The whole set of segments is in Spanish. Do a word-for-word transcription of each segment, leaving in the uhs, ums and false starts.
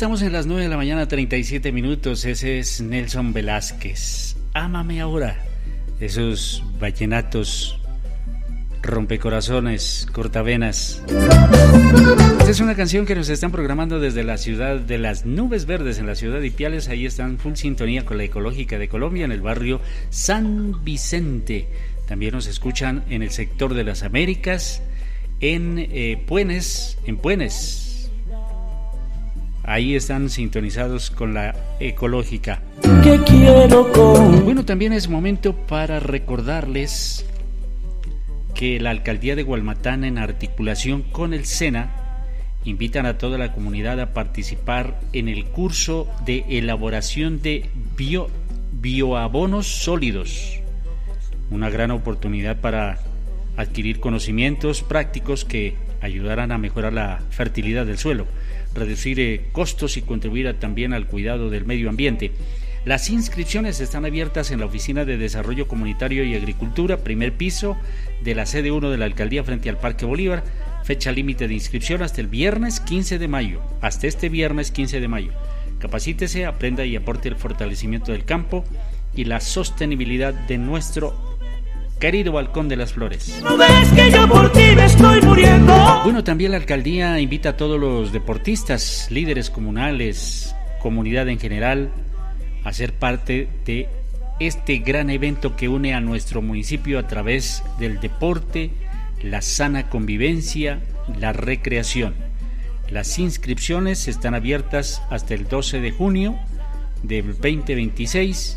estamos en las nueve de la mañana, treinta y siete minutos. Ese es Nelson Velázquez. Ámame ahora. Esos vallenatos rompecorazones, cortavenas. Esta es una canción que nos están programando desde la ciudad de las Nubes Verdes, en la ciudad de Ipiales. Ahí están full sintonía con la Ecológica de Colombia, en el barrio San Vicente. También nos escuchan en el sector de las Américas, en eh, Puenes, en Puenes. Ahí están sintonizados con la Ecológica. ¿Qué quiero con... Bueno, también es momento para recordarles que la Alcaldía de Gualmatán, en articulación con el SENA, invitan a toda la comunidad a participar en el curso de elaboración de bio, bioabonos sólidos. Una gran oportunidad para adquirir conocimientos prácticos que ayudarán a mejorar la fertilidad del suelo, reducir eh, costos y contribuir a, también al cuidado del medio ambiente. Las inscripciones están abiertas en la Oficina de Desarrollo Comunitario y Agricultura, primer piso de la sede uno de la Alcaldía frente al Parque Bolívar. Fecha límite de inscripción hasta el viernes quince de mayo, hasta este viernes quince de mayo. Capacítese, aprenda y aporte el fortalecimiento del campo y la sostenibilidad de nuestro querido Balcón de las Flores. ¿No ves que yo por ti me estoy muriendo? Bueno, también la Alcaldía invita a todos los deportistas, líderes comunales, comunidad en general, a ser parte de este gran evento que une a nuestro municipio a través del deporte, la sana convivencia, la recreación. Las inscripciones están abiertas hasta el doce de junio del veinte veintiséis.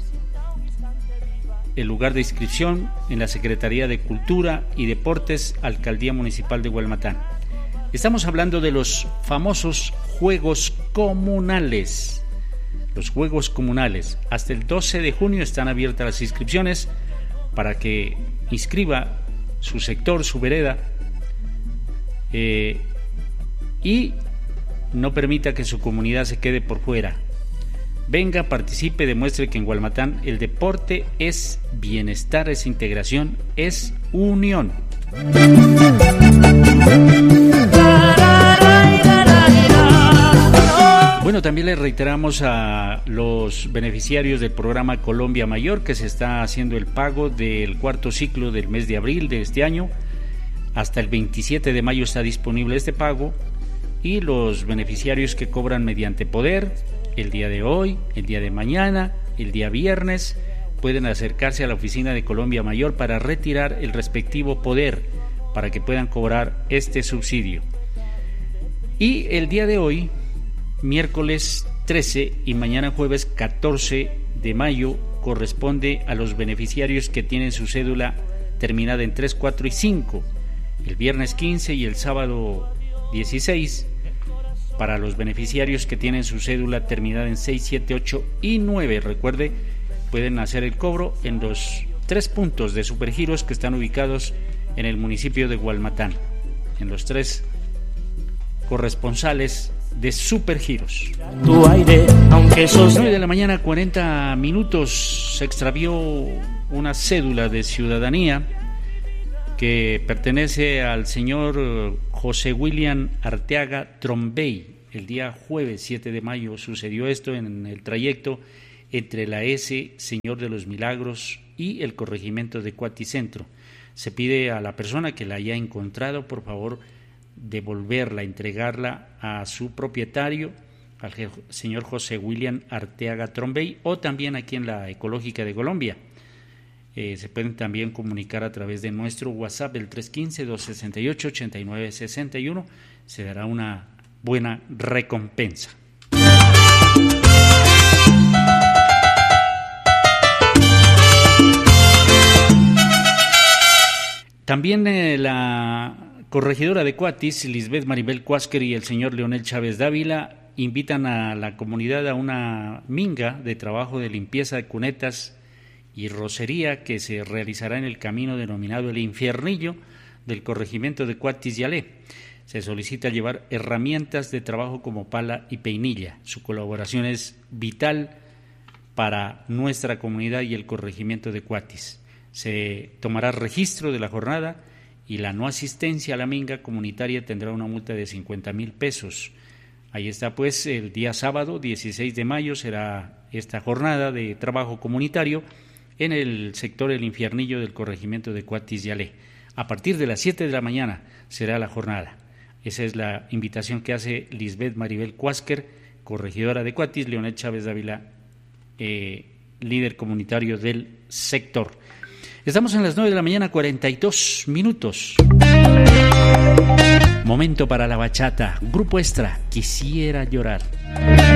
El lugar de inscripción en la Secretaría de Cultura y Deportes, Alcaldía Municipal de Gualmatán. Estamos hablando de los famosos Juegos Comunales. Los Juegos Comunales. Hasta el doce de junio están abiertas las inscripciones para que inscriba su sector, su vereda, eh, y no permita que su comunidad se quede por fuera. Venga, participe, demuestre que en Gualmatán el deporte es bienestar, es integración, es unión. Bueno, también le reiteramos a los beneficiarios del programa Colombia Mayor que se está haciendo el pago del cuarto ciclo del mes de abril de este año. Hasta el veintisiete de mayo está disponible este pago, y los beneficiarios que cobran mediante poder el día de hoy, el día de mañana, el día viernes, pueden acercarse a la oficina de Colombia Mayor para retirar el respectivo poder para que puedan cobrar este subsidio. Y el día de hoy, miércoles trece y mañana jueves catorce de mayo, corresponde a los beneficiarios que tienen su cédula terminada en tres, cuatro y cinco. El viernes quince y el sábado dieciséis para los beneficiarios que tienen su cédula terminada en seis, siete, ocho y nueve. Recuerde, pueden hacer el cobro en los tres puntos de Supergiros que están ubicados en el municipio de Gualmatán, en los tres corresponsales de Supergiros. Tu aire, aunque sos... nueve de la mañana, cuarenta minutos. Se extravió una cédula de ciudadanía que pertenece al señor José William Arteaga Trombey. El día jueves siete de mayo sucedió esto en el trayecto entre la S Señor de los Milagros y el corregimiento de Cuaticentro. Se pide a la persona que la haya encontrado, por favor, devolverla, entregarla a su propietario, al señor José William Arteaga Trombey, o también aquí en la Ecológica de Colombia. Eh, se pueden también comunicar a través de nuestro WhatsApp, el tres uno cinco, dos seis ocho, ocho nueve seis uno. Se dará una buena recompensa. También eh, la corregidora de Cuatis, Lisbeth Maribel Cuásquer, y el señor Leonel Chávez Dávila invitan a la comunidad a una minga de trabajo de limpieza de cunetas y rocería que se realizará en el camino denominado El Infiernillo del corregimiento de Cuatis y Alé. Se solicita llevar herramientas de trabajo como pala y peinilla. Su colaboración es vital para nuestra comunidad y el corregimiento de Cuatis. Se tomará registro de la jornada y la no asistencia a la minga comunitaria tendrá una multa de cincuenta mil pesos. Ahí está pues el día sábado dieciséis de mayo será esta jornada de trabajo comunitario en el sector El Infiernillo del corregimiento de Cuatis y Alé. A partir de las siete de la mañana será la jornada. Esa es la invitación que hace Lisbeth Maribel Cuásquer, corregidora de Cuatis, Leonel Chávez Dávila, eh, líder comunitario del sector. Estamos en las nueve de la mañana, cuarenta y dos minutos. Momento para la bachata. Grupo Extra, Quisiera Llorar.